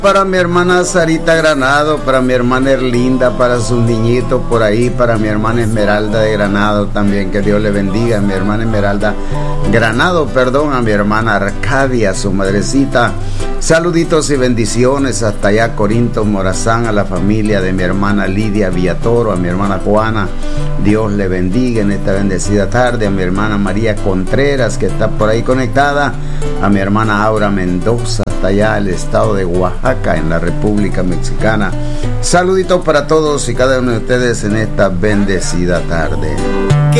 Para mi hermana Sarita Granado, para mi hermana Erlinda, para sus niñitos por ahí, para mi hermana Esmeralda de Granado también, que Dios le bendiga. A mi hermana Esmeralda Granado, perdón, a mi hermana Arcadia, su madrecita. Saluditos y bendiciones hasta allá, Corinto, Morazán, a la familia de mi hermana Lidia Villatoro, a mi hermana Juana. Dios le bendiga en esta bendecida tarde. A mi hermana María Contreras, que está por ahí conectada. A mi hermana Aura Mendoza, hasta allá, el estado de Oaxaca, en la República Mexicana. Saluditos para todos y cada uno de ustedes en esta bendecida tarde.